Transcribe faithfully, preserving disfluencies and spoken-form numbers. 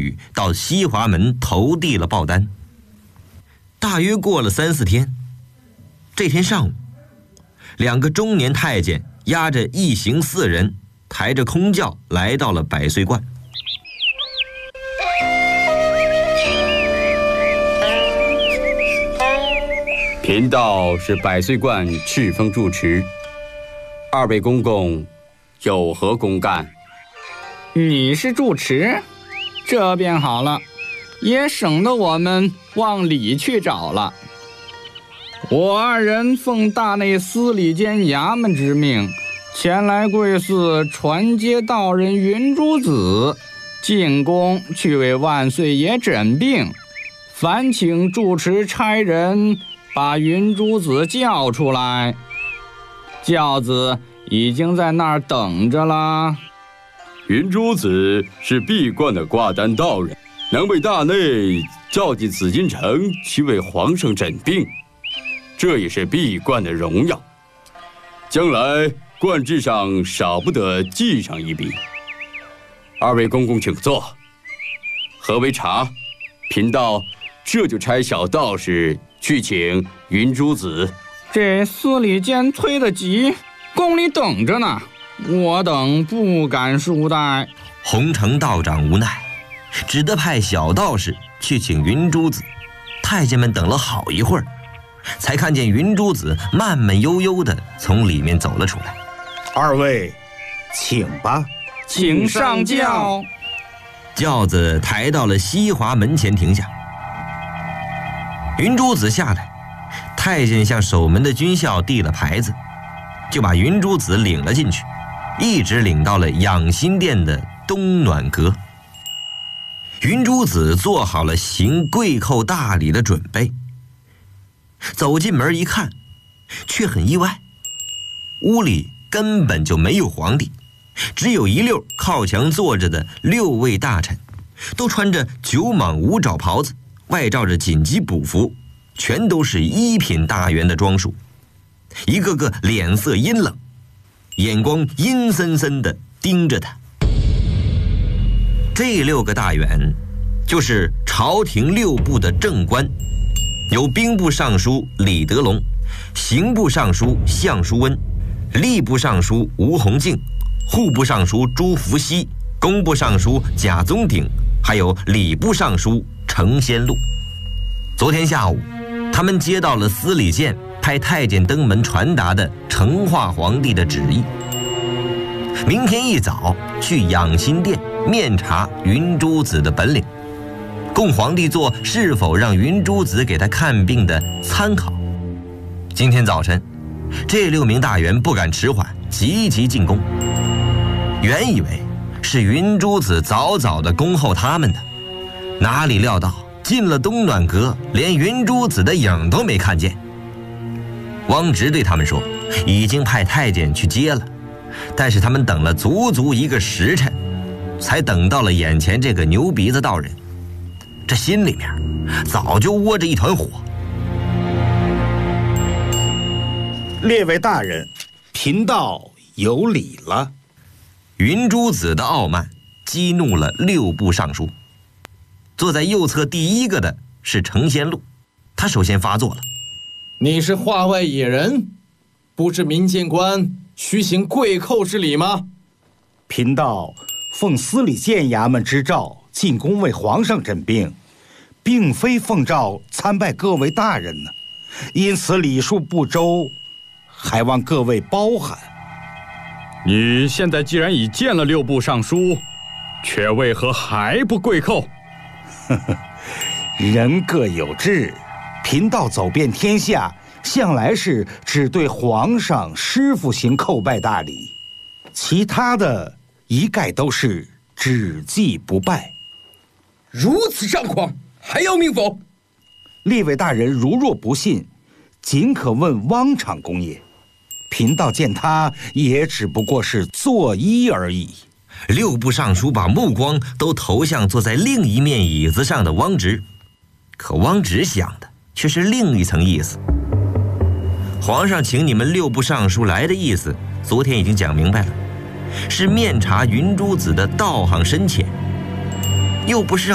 雨到西华门投递了报单。大约过了三四天，这天上午，两个中年太监押着一行四人，抬着空轿来到了百岁观。 贫道是百岁观敕封住持，二位公公有何公干？ 你是住持，这便好了，也省得我们往里去找了。我二人奉大内司礼监衙门之命，前来贵寺传接道人云珠子进宫去为万岁爷诊病，烦请住持差人把云珠子叫出来。轿子已经在那儿等着了。 云珠子是闭观的挂单道人，能被大内召进紫禁城去为皇上诊病，这也是闭观的荣耀。将来官制上少不得记上一笔。二位公公请坐。何为茶？贫道这就差小道士去请云珠子。 这司礼监催得急，宫里等着呢，我等不敢疏待。 洪承道长无奈，只得派小道士去请云珠子。太监们等了好一会儿，才看见云珠子慢慢悠悠地从里面走了出来。 二位，请吧， 请上轿。 轿子抬到了西华门前停下。云珠子下来，太监向守门的军校递了牌子，就把云珠子领了进去，一直领到了养心殿的东暖阁。云珠子做好了行跪叩大礼的准备，走进门一看，却很意外，屋里根本就没有皇帝，只有一溜靠墙坐着的六位大臣，都穿着九蟒五爪袍子，外罩着紧急补服，全都是一品大员的装束，一个个脸色阴冷，眼光阴森森地盯着他。这六个大员就是朝廷六部的正官，有兵部尚书李德龙，刑部尚书项叔温，吏部尚书吴弘敬，户部尚书朱福熙，工部尚书贾宗鼎，还有礼部尚书程先禄。昨天下午，他们接到了司礼监派太监登门传达的成化皇帝的旨意，明天一早去养心殿面查云珠子的本领，供皇帝做是否让云珠子给他看病的参考。今天早晨，这六名大员不敢迟缓，急急进宫。原以为是云珠子早早地恭候他们的，哪里料到进了东暖阁，连云珠子的影都没看见。汪直对他们说，已经派太监去接了，但是他们等了足足一个时辰，才等到了眼前这个牛鼻子道人，这心里面早就窝着一团火。 列位大人，贫道有礼了。 云珠子的傲慢激怒了六部尚书。坐在右侧第一个的是程先禄，他首先发作了。 你是化外野人，不知民间官须行跪叩之礼吗？ 贫道奉司礼监衙门之诏进宫为皇上诊病，并非奉诏参拜各位大人呢，因此礼数不周，还望各位包涵。 你现在既然已见了六部尚书，却为何还不跪叩？ 呵呵，人各有志，贫道走遍天下，向来是只对皇上师傅行叩拜大礼，其他的一概都是只祭不拜。 如此张狂，还要命否？ 列位大人如若不信，尽可问汪长公爷，贫道见他也只不过是作揖而已。 六部尚书把目光都投向坐在另一面椅子上的汪直，可汪直想的却是另一层意思。皇上请你们六部尚书来的意思，昨天已经讲明白了，是面查云珠子的道行深浅，又不是让